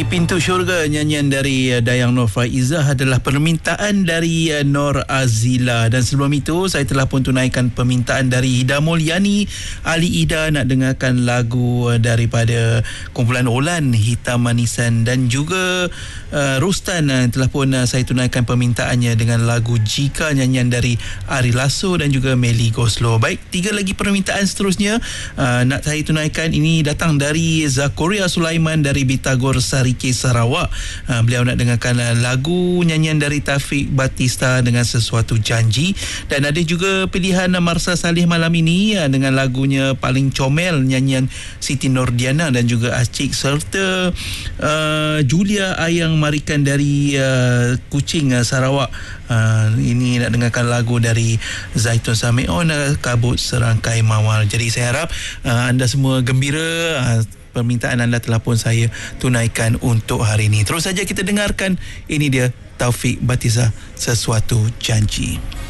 Pintu Syurga, nyanyian dari Dayang Nur Faizah adalah permintaan dari Nur Azila. Dan sebelum itu saya telah pun tunaikan permintaan dari Ida Mulyani. Ali Ida nak dengarkan lagu daripada kumpulan Olan, Hitam Manisan, dan juga Rustan telah pun saya tunaikan permintaannya dengan lagu Jika, nyanyian dari Ari Lasso dan juga Meli Goslow. Baik, 3 lagi permintaan seterusnya nak saya tunaikan. Ini datang dari Zakoria Sulaiman dari Bitagor Sari Sarawak. Beliau nak dengarkan lagu nyanyian dari Taufik Batista dengan Sesuatu Janji, dan ada juga pilihan Marsha Saleh malam ini dengan lagunya Paling Comel, nyanyian Siti Nordiana dan juga Acik, serta Julia Ayang Marikan dari Kuching, Sarawak. Ini nak dengarkan lagu dari Zaitun Samion, Kabut Serangkai Mawar. Jadi saya harap anda semua gembira. Permintaan anda telah pun saya tunaikan untuk hari ini. Terus saja kita dengarkan, ini dia Taufik Batista, Sesuatu Janji.